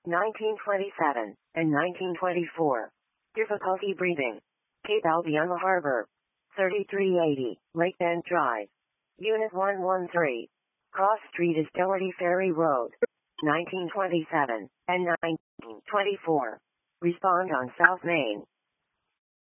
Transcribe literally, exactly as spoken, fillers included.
nineteen twenty-seven, and nineteen twenty-four. Difficulty breathing. Cape Albion Harbor. thirty-three eighty, Lake Bend Drive. Unit one one three. Cross Street is Doherty Ferry Road. nineteen twenty-seven, and nineteen twenty-four. Respond on South Main.